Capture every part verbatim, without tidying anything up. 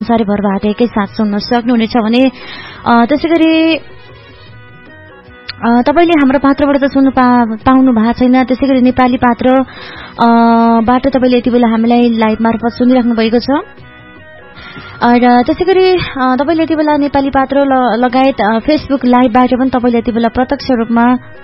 संसारभर बाट एकैसाथ सुन्न सक्नुहुनेछ भने त्यसैगरी तपाईले हाम्रो पात्रबाट त सुन्नु पाउनु भएको छैन। त्यसैगरी नेपाली पात्र बाट तपाईले यति बेला हामीलाई लाइभ मार्फत सुनिराख्नु भएको छ र त्यसैगरी तपाईले यति बेला नेपाली पात्र लगायत फेसबुक लाइभबाट पनि तपाईले यति बेला प्रत्यक्ष रूपमा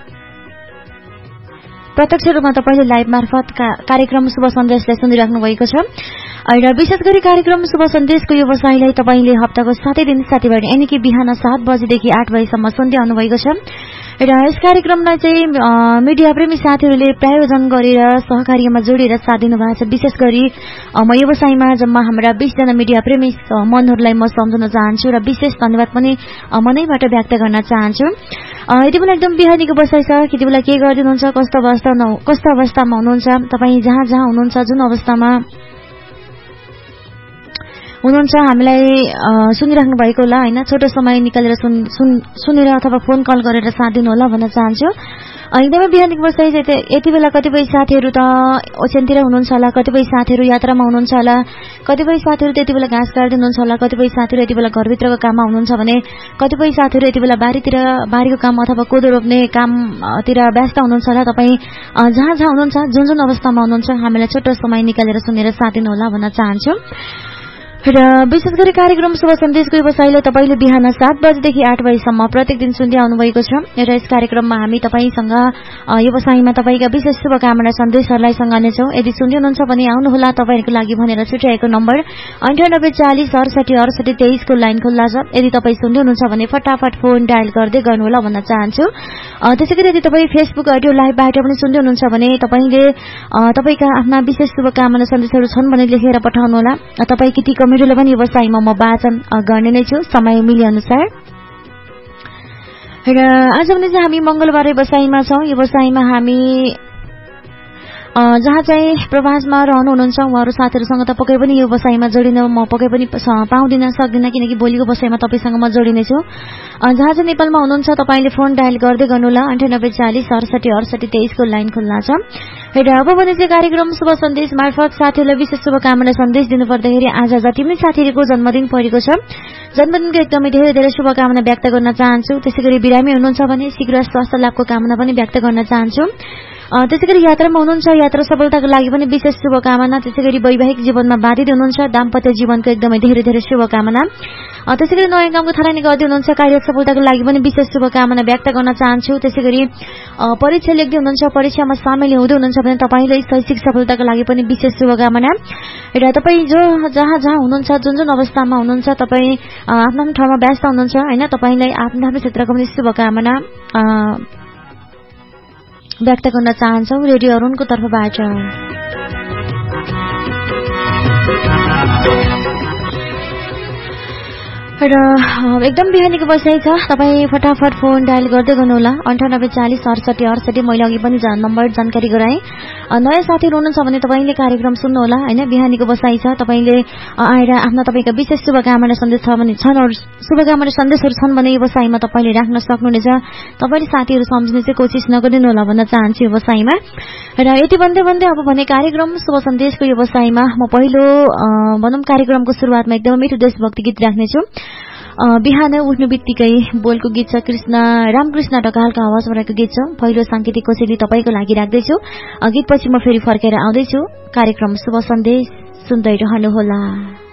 प्रत्यक्ष रूपमा तपाईले लाइभ मार्फत कार्यक्रम शुभ सन्देशलाई सुनिराख्नु भएको छ र विशेष गरी कार्यक्रम शुभ सन्देशको व्यवसायलाई तपाईले हप्ताको सातै दिन साथीभाइ यानी कि बिहान सात बजेदेखि आठ बजेसम्म सुन्दै आउनु भएको छ र यस कार्यक्रमलाई चाहिँ मिडिया प्रेमी साथीहरूले प्रायोजन गरेर सहकार्यमा जोडेर साथ दिनु भएको छ। विशेष गरी म व्यवसायमा जम्मा हाम्रा बीस जना मिडिया प्रेमी मनहरूलाई म सम्झाउन चाहन्छु र विशेष धन्यवाद पनि मनैबाट व्यक्त गर्न चाहन्छु। यति बेला एकदम बिहानीको बसाइ छ, यति बेला के गरिदिनुहुन्छ, कस्तो अवस्था कस्तो अवस्थामा हुनुहुन्छ, तपाईँ जहाँ जहाँ हुनुहुन्छ, जुन अवस्थामा हुनुहुन्छ हामीलाई सुनिराख्नु भएको होला हैन। छोटो समय निकालेर सुन सुनेर अथवा फोन कल गरेर साथ दिनु होला भन्न चाहन्छु। एकदमै बिहानीको बसाइ चाहिँ यति बेला कतिपय साथीहरू त ओछ्यानतिर हुनुहुन्छ होला, कतिपय साथीहरू यात्रामा हुनुहुन्छ होला, कतिपय साथीहरू त्यति बेला घाँस काट्दिनुहुन्छ होला, कतिपय साथीहरू यति बेला घरभित्रको काममा हुनुहुन्छ भने कतिपय साथीहरू यति बेला बारीतिर बारीको काम अथवा कोदो रोप्ने कामतिर व्यस्त हुनुहुन्छ होला। तपाईँ जहाँ जहाँ हुनुहुन्छ, जुन जुन अवस्थामा हुनुहुन्छ हामीलाई छोटो समय निकालेर सुनेर साथ दिनु होला भन्न चाहन्छु। र विशेष गरी कार्यक्रम शुभ सन्देशको व्यवसायलाई तपाईले बिहान सात बजेदेखि आठ बजेसम्म प्रत्येक दिन सुन्दै आउनु भएको छ र यस कार्यक्रममा हामी तपाईसँग व्यवसायमा तपाईका विशेष शुभकामना सन्देशहरूलाई सँगानेछौँ। यदि सुन्दै हुनुहुन्छ भने आउनुहोला तपाईहरुको लागि भनेर छुट्याएको नम्बर अन्ठानब्बे चालीस अडसठी अडसठी तेइस को लाइन खुल्ला छ। यदि तपाईँ सुन्दै हुनुहुन्छ भने फटाफट फोन डायल गर्दै गर्नुहोला भन्न चाहन्छु। त्यसैगरी यदि तपाईँ फेसबुक अडियो लाइभबाट पनि सुन्दै हुनुहुन्छ भने तपाईले तपाईका आफ्ना विशेष शुभकामना सन्देशहरू छन् भने लेखेर पठाउनुहोला। तपाई किति कमेडीले पनि व्यवसायमा म वाचन गर्ने नै छु समय मिले अनुसार। र आज भने चाहिँ हामी मंगलबार व्यवसायमा छौं। व्यवसायमा हामी जहाँ चाहिँ प्रवासमा रहनु हुनुहुन्छ उहाँहरु साथीहरुसँग त पक्कै पनि यो व्यवसायमा जोडिन म पक्कै पनि पाउँदिन सक्दिन, किनकि भोलिको व्यवसायमा तपाईसँग म जोडिने छु। जहाँ चाहिँ नेपालमा हुनुहुन्छ तपाईले फोन डायल गर्दै गर्नुहोला अन्ठानब्बे चालीस अडसठी अडसठी तेइस को लाइन खुल्ला छ। र अब भने चाहिँ कार्यक्रम शुभ सन्देश मार्फत साथीहरुलाई विशेष शुभकामना सन्देश दिनु पर्दाखेरि आज जति पनि साथीहरुको जन्मदिन परेको छ जन्मदिनको एकदमै धेरै धेरै शुभकामना व्यक्त गर्न चाहन्छु। त्यसैगरी बिरामी हुनुहुन्छ भने शीघ्र स्वास्थ्य लाभको कामना पनि व्यक्त गर्न चाहन्छु। त्यसैगरी यात्रामा हुनुहुन्छ यात्रा सफलताको लागि पनि विशेष शुभकामना। त्यसैगरी वैवाहिक जीवनमा बाधित हुनुहुन्छ दाम्पत्य जीवनको एकदमै धेरै धेरै शुभकामना। त्यसैगरी नयाँ कामको थालनी गर्दै हुनुहुन्छ कार्य सफलताको लागि पनि विशेष शुभकामना व्यक्त गर्न चाहन्छु। त्यसैगरी परीक्षा लेख्दै हुनुहुन्छ परीक्षामा सामेल हुँदै हुनुहुन्छ भने तपाईले शैक्षिक सफलताको लागि पनि विशेष शुभकामना। र तपाई जो जहाँ जहाँ हुनुहुन्छ जुन जुन अवस्थामा हुनुहुन्छ तपाई आफ्नो आफ्नो ठाउँमा व्यस्त हुनुहुन्छ हैन, तपाईलाई आफ्नो आफ्नो क्षेत्रको पनि शुभकामना व्यक्त गर्न चाहन्छौ रेडियो अरुणको तर्फबाट। र एकदम बिहानीको बसाइ छ, तपाईँ फटाफट फोन डायल गर्दै गर्नुहोला अन्ठानब्बे चालीस अडसठी अडसठी। मैले अघि पनि नम्बर जानकारी गराएँ। नयाँ साथीहरू हुनुहुन्छ भने तपाईँले कार्यक्रम सुन्नुहोला हैन। बिहानीको बसाइ छ, तपाईँले आएर आफ्ना तपाईँका विशेष शुभकामना सन्देश छ भने छन् शुभकामना सन्देशहरू छन् भने व्यवसायमा तपाईँले राख्न सक्नुहुनेछ। तपाईँले साथीहरू सम्झिने चाहिँ कोसिस नगरिदिनु होला भन्न चाहन्छु व्यवसायमा। र यति भन्दै भन्दै अब भने कार्यक्रम शुभ सन्देशको व्यवसायमा म पहिलो भनौँ कार्यक्रमको सुरुवातमा एकदमै मिठो देशभक्ति गीत राख्नेछु। बिहान उठ्नु बित्तिकै बोलको गीत छ, कृष्ण रामकृष्ण ढकालको आवाज रहेको गीत छ। पहिलो सांकेतिक कोसेली तपाईको लागि राख्दैछु। गीतपछि म फेरि फर्केर आउँदैछु। कार्यक्रम शुभ सन्देश सुन्दै रहनुहोला।